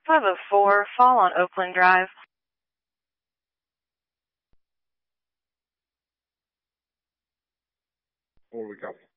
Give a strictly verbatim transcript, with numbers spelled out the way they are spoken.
five oh four Fall on Oakland Drive. What do we got?